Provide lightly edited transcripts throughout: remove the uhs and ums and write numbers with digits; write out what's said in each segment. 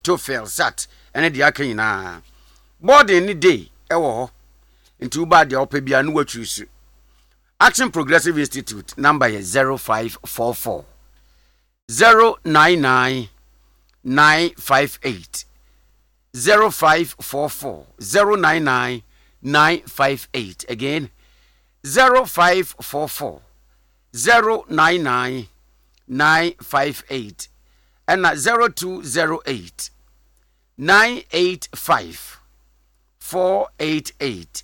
TOEFL, SAT, and the aka nyinaa. Boarding ni day ewo ho. Into ba de opebia no watrusu. Action Progressive Institute number is 0544 099 958 0544 099 958 again 0544 099 958 and 0208 985 488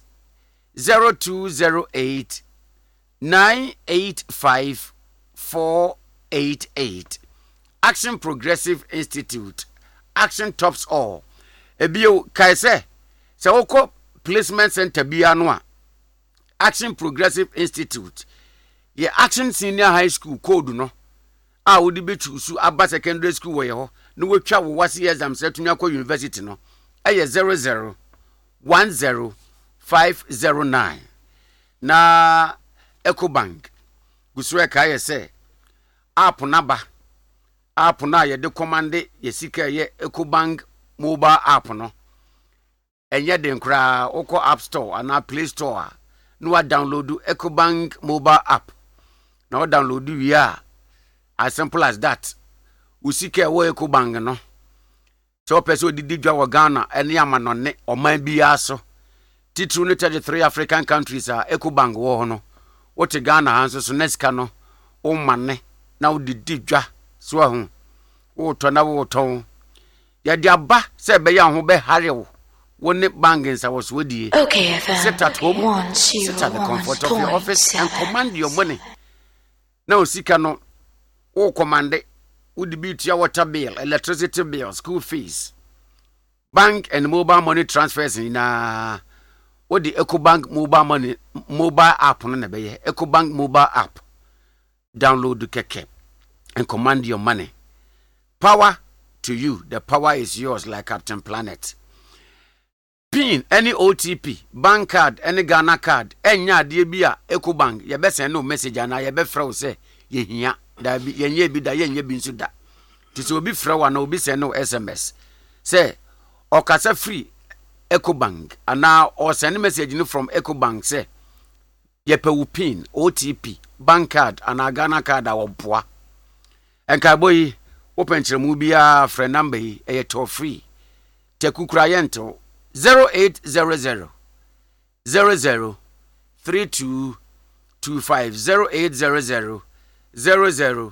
0208 985 488 Action Progressive Institute. Action tops all. Ebio kaise se woko placement center bia no a Action Progressive Institute. Ye Action Senior High School code no. A wodi bechusu aba secondary school wo ye ho. No wetwa wo wase exam setumi akọ university no. Eye 0010509. Na EcoBank. Guswe ka ye se app naba. App na ye de commande ye sika ye EcoBank mobile app no. Enye den kra oko App Store ana Play Store. No wa download EcoBank mobile app. Na wa download wi a as simple as that. Usika wo EcoBank no. So person didi dwa wo Ghana ene amanone oman bia so. Titru no 33 African countries a EcoBank wo no. Wote Ghana hanso so neska no o manne na wo didi dwa so ahu. Wo to na wo ton. Ya di aba se be ya ho be hare wo. Wone bangins I was with you. Okay, sit at home, sit at the comfort of your office and command your money. Now, Sika no, oh, command it. Would be your water bill, electricity bill, school fees, bank and mobile money transfers in what the EcoBank mobile app on the bay, EcoBank mobile app. Download the keke and command your money. Power to you. The power is yours like Captain Planet. PIN, any OTP, bank card, any Ghana card, any idea be a EcoBank, ye best send no message and I be frow say, ye here, that be ye be da ye bin suda. Tis will be frow and no be send no SMS. Say, or kasa free EcoBank, and now or send message from EcoBank say, ye pe PIN, OTP, bank card, and a Ghana card our poor. And Kaboy, open Chemubia friend number, a toll free. Teku Crayento. 0800 00 3225 0800 00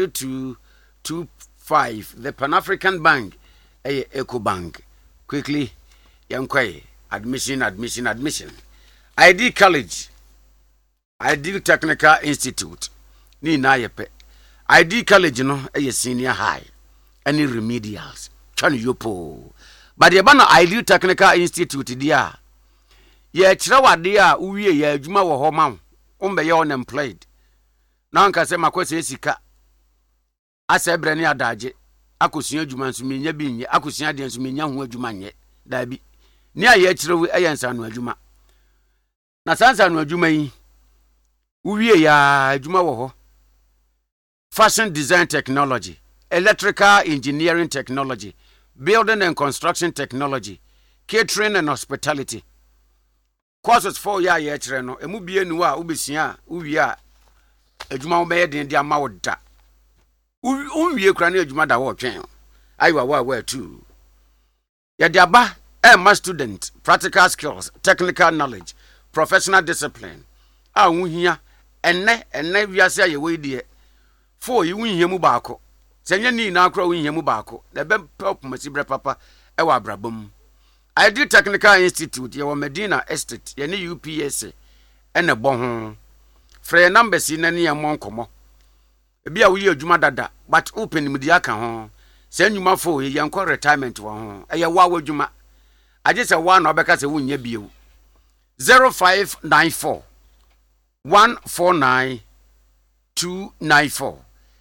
3225 the Pan-African Bank EcoBank. Quickly yankwaye admission ID College, Ideal Technical Institute ni na yepe ID College no senior high any remedials chan yopo. But the Bana Ideal Technical Institute dia ye kire wade a uwie ye adwuma wo ho ma umbe ye unemployed na anka se makwese sika asa ebrani adaje akosua adwuma nso menya bi nye akosua de nso menya ho adwuma nye da bi ni a ye kire we eyensa no adwuma na sansa no adwuma yi uwie ya adwuma wo ho fashion design technology, electrical engineering technology, building and construction technology, catering and hospitality. Courses 4 year chere no emu bie nu a ubesia uwie adwuma wo be den dia ma wo da uwie kra na adwuma da wo twen aiwa wa too ya dia ba ma student practical skills, technical knowledge, professional discipline a wuhia enne wiase aye we die 4 yi wuhia mu baako senya ni na akra wuhia mu baako na be pop masibre papa e wa brabam. Ideal Technical Institute ye Medina Estate ye ne UPSA ene bon free numbers na ne yamon komo e bia wo ye adwuma dada but open mudi aka ho se nnwuma fo ye yanko retirement wo ho e ye wa adwuma aje se wa na obeka se wonnya biewu 0594 149 294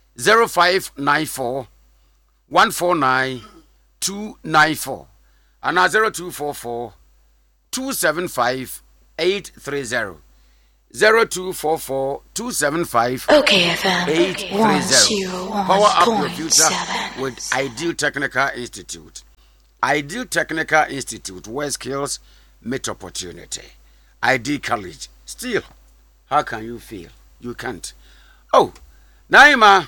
0594 149 294 and 0244 275 830 0244 275 830. Power up your future with Ideal Technical Institute. Ideal Technical Institute, where skills meet opportunity. Ideal College. Still, how can you feel? You can't. Oh, Naima.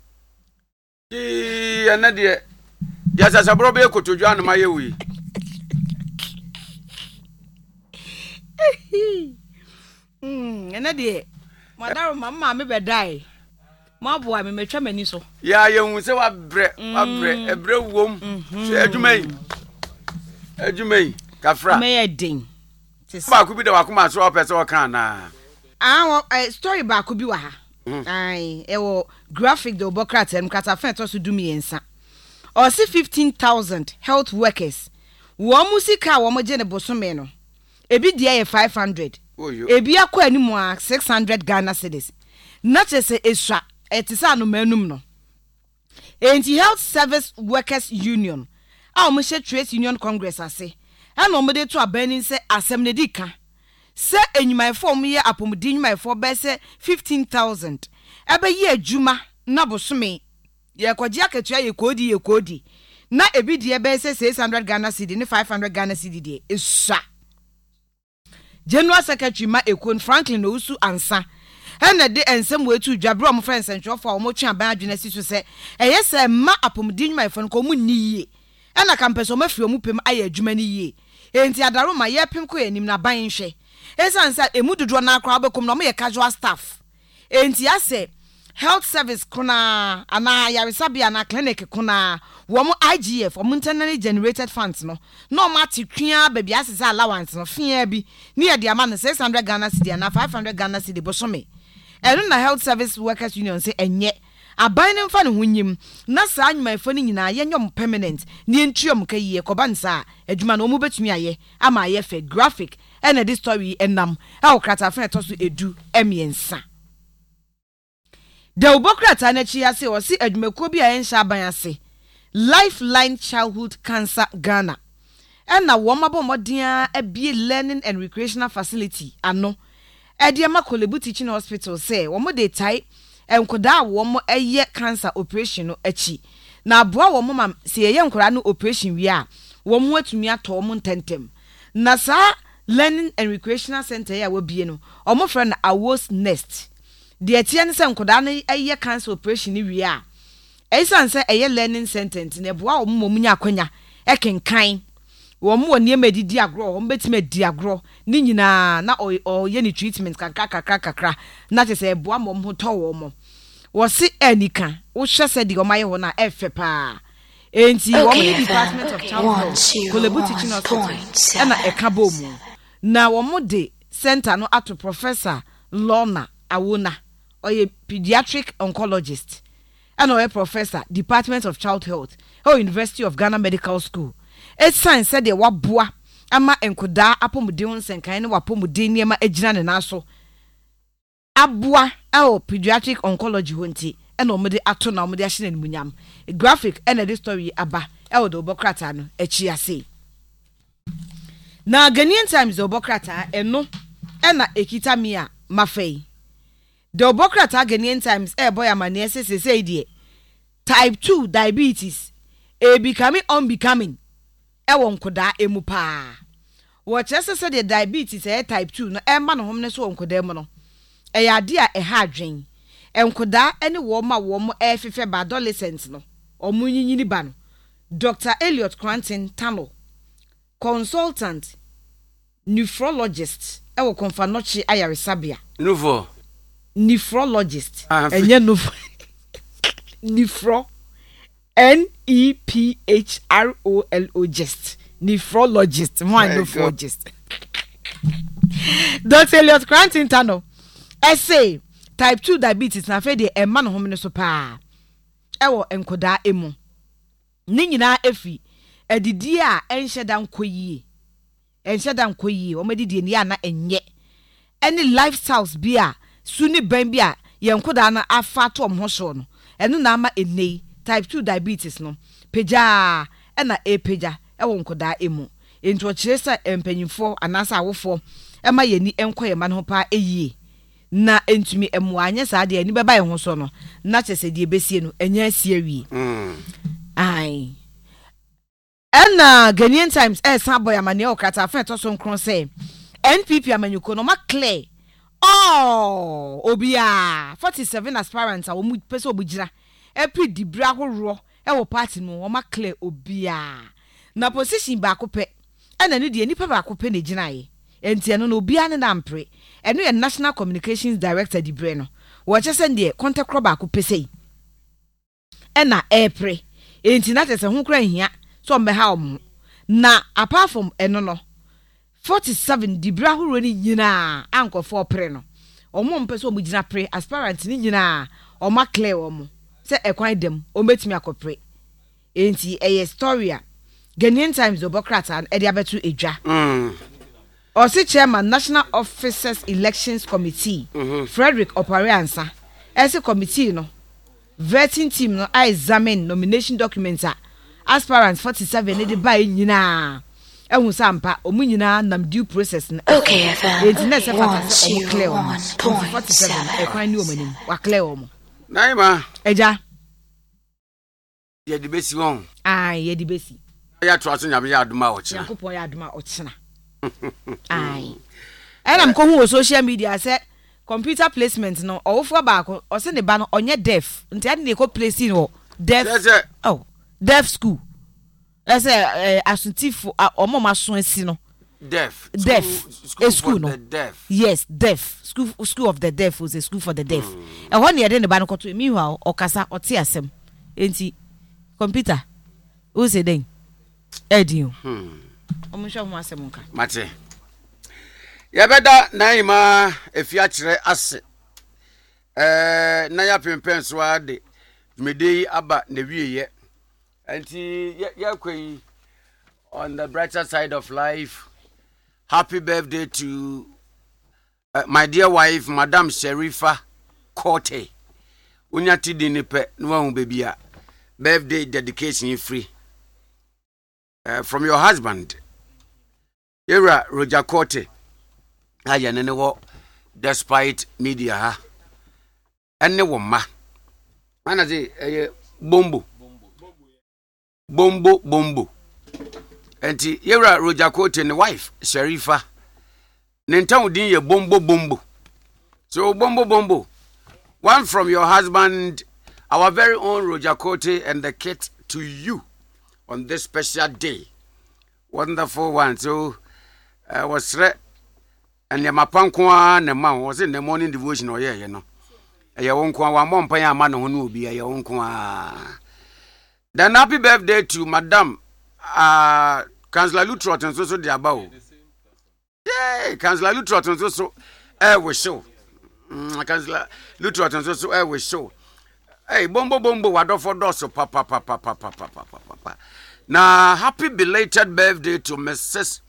Anadia. Yes, as a brother could to join my way. Anadia. Madam, Mamma, me be die. My boy, me try many so. Yeah, you say what bread, a bread womb. Say, you may, Cafra. May I ding? Could be the Wakuma so up as all can. A story about could be waha. Aye, graphic the Bocrat and Catafet also do me in sa. Or see 15,000 health workers. One musica, one more general someno. A bit dear 500. A be a quite more 600 Ghana cedis. Not just a extra, it is no menum no. And the Health Service Workers Union. Our Monsieur Trade Union Congress, I say. And no made to a burning say assembly dika. Say in my form year upon my for bese 15,000. Ebe ye juma nabo sume. Ye kwa jacket ye kodi. Na ebi die bese 600 Ghana cedi ni 500 Ghana cedi die. Isa. General Secretary ma Ekon Franklin Ousu ansa. Ena de ensem we tu dwabro mo friends and for mo twa ban adwene si so se. Eye se ma apomdin my phone ko mu niye. Ena kampeso mafio mu pem aye adwuma ni yie. Enti adaro ma ye pem ko enim na ban hwe. Esan sa emu dodo na akra bekom no mo ye casual staff. Enti ase health service kuna ana yaresabia na clinic kuna wo mo IGF wo internally generated funds no ma twia ba bia asese allowance no fia bi ni ye de ama no 600 Ghana cedi na 500 Ghana cedi bosome. Eno na Health Service Workers Union say enye aban ne mfa ne hunyim na saa anyumafo ni nyina ye nyom permanent ni entuom ka yiye koba nsa adwuma no mu betumi aye ama aye fe graphic ena this story enam e okrata fa etoso edu emiensa de obokrata na chi ase o si adwumako bi a enhya aban ase Lifeline Childhood Cancer Ghana ena wo mabo modia abie learning and recreational facility ano Ediama Kolebu Teaching Hospital say wo mo de tai enkoda wo mo eye cancer operation no achi na aboa wo mo ma se eye nkora no operation wi a wo mo atumi ato mo ntentem na sa learning and recreational center ya wo bie no o mo fra na Awos Nest de atia ne se nkoda no eye cancer operation ni wi a eisan se eye learning center ne aboa wo mo munya akwanya ekenkan wo mo ne medidi agro wo betime di agro ni nyina na o ye ni treatment kakra na te se boa mo ho to wo wo si anika wo hwe se di o maye ho na efe pa enti wo mo Department of Child Health Kolebu Teaching Hospital na ekabo mu na wo mo de center no ato Professor Lorna Awona oye pediatric oncologist and oye professor Department of Child Health University of Ghana Medical School. It's science said they were boa ama enkoda apomudin senkan ne wapomudin niema agina ne naso aboa pediatric oncology honti ena omede ato na omede ahye ne munyam graphic ena the story aba do bokrata no achi ase na Ghanaian Times do bokrata eno ena ekita mia mafei do bokrata Ghanaian Times boy amane say die type 2 diabetes becoming unbecoming ewon koda emu pa wo chese se de diabetes type 2 no ma no homne so onkoda mu no ya de a ha adwen enkoda ene wo ma wo mo efefe ba adolescent no omunyinyi ba no Dr. Elliot Cranton Tano consultant nephrologist ewo Konfanochi Ayaresabia nouveau nephrologist enye nouveau nephro NEPHROLOGist nephrologist one nephrologist Dr. Elliot Cranton Tano say type 2 diabetes na fe de emma no hom ne so pa ewo enkoda emu ni nyina efi edidi a enhyeda nkoyie o medidi ni ana enye any lifestyles bi a suni ban bi a yenkoda na afa to ho so no eno na ama enei type 2 diabetes no peja ena peja ewo nkoda emu ento chiresa empanyimfo anasa awofo ema yeni enkoye ma no pa eyie na entumi emu anye sa de ani beba ye ho so no na chese de besie no enya asie wie ai ɛna Ghanaian Times san boy amane o krata fa to so nkron say NPP amanyuko no ma clear obia 47 aspirants a wo mu pese obugira epi dibra horo e wo party no wo ma clear obia na position ba ko pe ɛna ne de nipa ba ko pe na ginae enti eno no obia ne na mpre eno ye National Communications Director dibre no wo kyese de contact crop ba ko pese ɛna epre enti na tese ho kra hia so mbe ha omo na apart from eno no 47 dibra horo ni nyina ankofo pre no omo mpe so omo gina pre aspirant ni nyina oma clear omo se ekwan dem o metimi akopre enti story Ghanaian Times Obokrata and Eddie Abetu Eja. Osi Chairman National Officers Elections Committee, Frederick Opariansa. Ese committee no vetting team no I examine nomination documents aspirants 47 ne buy nyina. Ehun sampa omu nyina nam due process na. Okay, Enti se fata se omu clear omu. 47 ekwan ni omanim wa clear omu. Naima. Eja. Ye di besi won. Ye di besi. Ya trust nya be ya aduma o china. Yakopon ya aduma o china. I'm ko social media say computer placement no ofo baako o se ne ba no onye deaf nti ade ne ko place no deaf deaf school asuntifo omo maso asi no deaf school no deaf. Yes, deaf school of the deaf was a school for the deaf e ho ne ade ne ba no ko to mi hu okasa ote asem enti computer o se den Edio. Omusho ho asem nka. Mate. Ya beda naima efia kire ase. Na ya pempen so ade. Medei aba na wieye. Enti ya kwei on the brighter side of life. Happy birthday to my dear wife Madam Sherifa Korte. Unyati dinipe no hu bebia. Birthday dedication free. From your husband, Era Roger Korte, Ayanene, despite media, and the woman, and as a bombo, and Era Roger Korte and the wife, Sherifa, Nentown din bombo. So bombo, one from your husband, our very own Roger Korte, and the kid to you. On this special day, wonderful one. So I was and your mapankwa and the man was in the morning devotion or you know. A won't kwa one pay a man who will be a own kwa. Then happy birthday to Madam Councillor Lutrot and so the above. Yay, Councillor Lutrot and so we show. Councillor Lutrot and so we show. Hey, bombo, wado for doso, papa. Now, happy belated birthday to Mrs.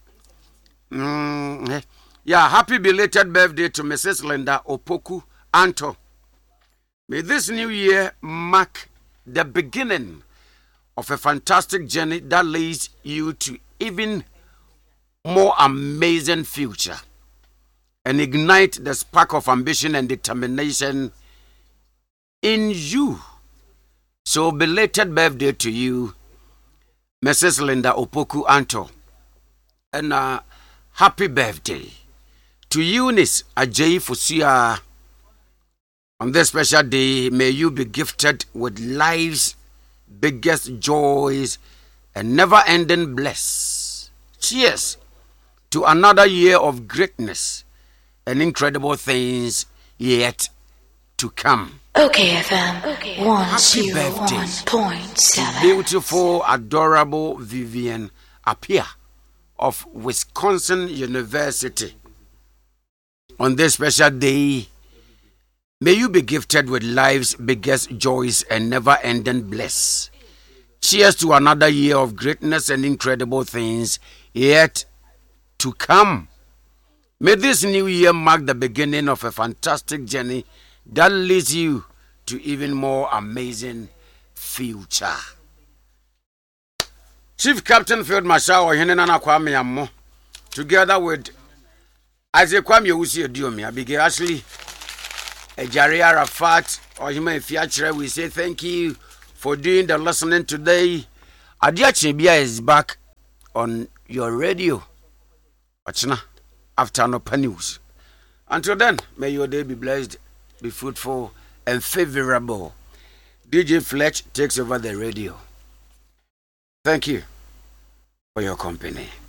Happy belated birthday to Mrs. Linda Opoku Anto. May this new year mark the beginning of a fantastic journey that leads you to even more amazing future and ignite the spark of ambition and determination in you. So belated birthday to you, Mrs. Linda Opoku Anto. And happy birthday to Eunice Ajay Fusia. On this special day, may you be gifted with life's biggest joys and never-ending bliss. Cheers to another year of greatness and incredible things yet to come. Okay, FM. Okay. 101.7. Beautiful, adorable Vivian Apia of Wisconsin University. On this special day, may you be gifted with life's biggest joys and never-ending bliss. Cheers to another year of greatness and incredible things yet to come. May this new year mark the beginning of a fantastic journey that leads you to even more amazing future. Chief Captain Field Marshal Henena Kwame Yamo, together with Isaac Kwame Usi Diomi, Abigail Ashley, Jari Arafat, or Hima Fiachre, we say thank you for doing the listening today. Adia Chibia is back on your radio. Achina, after no news. Until then, may your day be blessed, be fruitful, and favorable. DJ Fletch takes over the radio. Thank you for your company.